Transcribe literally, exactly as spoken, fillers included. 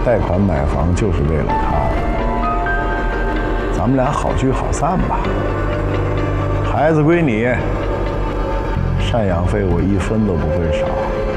贷款买房就是为了他。咱们俩好聚好散吧。孩子归你，赡养费我一分都不会少。